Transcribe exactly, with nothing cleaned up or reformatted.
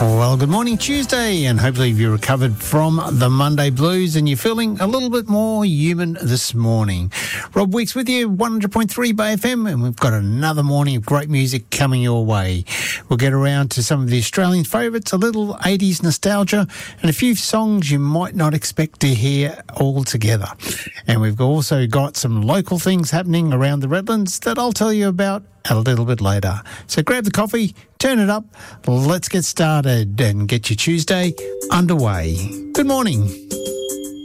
Well, good morning, Tuesday, and hopefully you've recovered from the Monday blues and you're feeling a little bit more human this morning. Rob Weeks with you, one hundred point three Bay F M, and we've got another morning of great music coming your way. We'll get around to some of the Australian favourites, a little eighties nostalgia, and a few songs you might not expect to hear all together. And we've also got some local things happening around the Redlands that I'll tell you about a little bit later. So grab the coffee, turn it up, let's get started and get your Tuesday underway. Good morning.